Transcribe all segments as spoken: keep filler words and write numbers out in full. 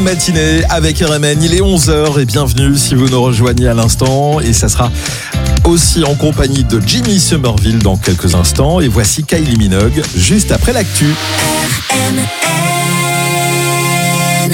Matinée avec R M N, il est onze heures et bienvenue si vous nous rejoignez à l'instant, et ça sera aussi en compagnie de Jimmy Somerville dans quelques instants, et voici Kylie Minogue juste après l'actu. R M N.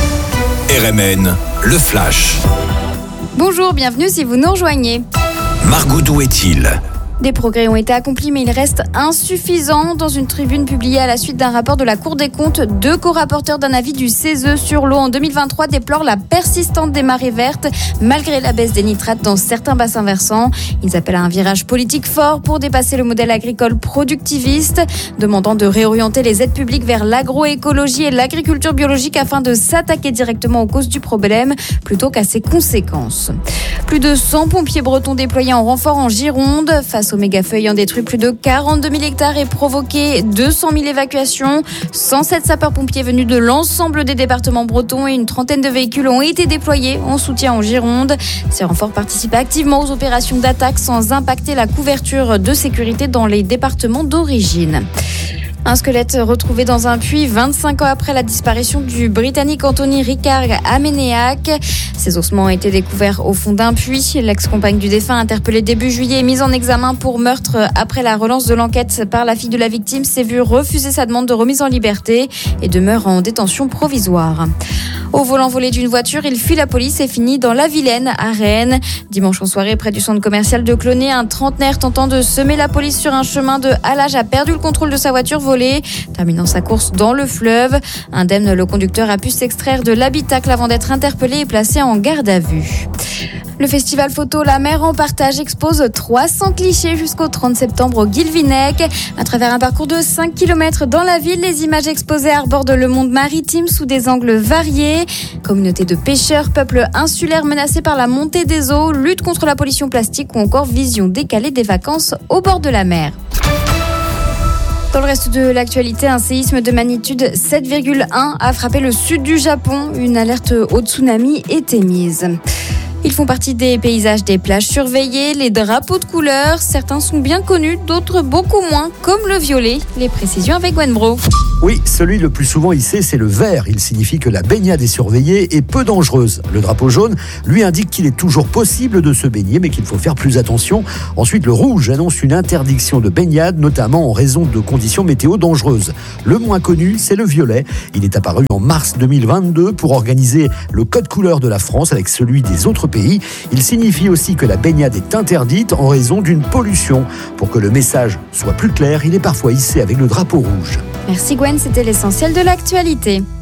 R M N, le flash. Bonjour, bienvenue si vous nous rejoignez. Margot, d'où est-il ? Des progrès ont été accomplis, mais il reste insuffisant. Dans une tribune publiée à la suite d'un rapport de la Cour des comptes, deux co-rapporteurs d'un avis du C E S E sur l'eau en deux mille vingt-trois déplorent la persistance des marées vertes, malgré la baisse des nitrates dans certains bassins versants. Ils appellent à un virage politique fort pour dépasser le modèle agricole productiviste, demandant de réorienter les aides publiques vers l'agroécologie et l'agriculture biologique afin de s'attaquer directement aux causes du problème, plutôt qu'à ses conséquences. Plus de cent pompiers bretons déployés en renfort en Gironde, face aux méga-feux ayant détruit plus de quarante-deux mille hectares et provoqué deux cent mille évacuations. cent sept sapeurs-pompiers venus de l'ensemble des départements bretons et une trentaine de véhicules ont été déployés en soutien en Gironde. Ces renforts participent activement aux opérations d'attaque sans impacter la couverture de sécurité dans les départements d'origine. Un squelette retrouvé dans un puits vingt-cinq ans après la disparition du Britannique Anthony Ricard à Ménéac. Ses ossements ont été découverts au fond d'un puits. L'ex-compagne du défunt, interpellée début juillet et mise en examen pour meurtre après la relance de l'enquête par la fille de la victime, s'est vue refuser sa demande de remise en liberté et demeure en détention provisoire. Au volant volé d'une voiture, il fuit la police et finit dans la Vilaine, à Rennes. Dimanche en soirée, près du centre commercial de Clonay, un trentenaire tentant de semer la police sur un chemin de halage a perdu le contrôle de sa voiture volée, terminant sa course dans le fleuve. Indemne, le conducteur a pu s'extraire de l'habitacle avant d'être interpellé et placé en garde à vue. Le festival photo La Mer en Partage expose trois cents clichés jusqu'au trente septembre au Guilvinec. À travers un parcours de cinq kilomètres dans la ville, les images exposées abordent le monde maritime sous des angles variés. Communauté de pêcheurs, peuple insulaire menacé par la montée des eaux, lutte contre la pollution plastique ou encore vision décalée des vacances au bord de la mer. Dans le reste de l'actualité, un séisme de magnitude sept virgule un a frappé le sud du Japon. Une alerte au tsunami est émise. Ils font partie des paysages des plages surveillées, les drapeaux de couleur. Certains sont bien connus, d'autres beaucoup moins, comme le violet. Les précisions avec Gwen Bro. Oui, celui le plus souvent hissé, c'est le vert. Il signifie que la baignade est surveillée et peu dangereuse. Le drapeau jaune, lui, indique qu'il est toujours possible de se baigner, mais qu'il faut faire plus attention. Ensuite, le rouge annonce une interdiction de baignade, notamment en raison de conditions météo dangereuses. Le moins connu, c'est le violet. Il est apparu en mars deux mille vingt-deux pour organiser le code couleur de la France avec celui des autres pays. Il signifie aussi que la baignade est interdite en raison d'une pollution. Pour que le message soit plus clair, il est parfois hissé avec le drapeau rouge. Merci Gwen, c'était l'essentiel de l'actualité.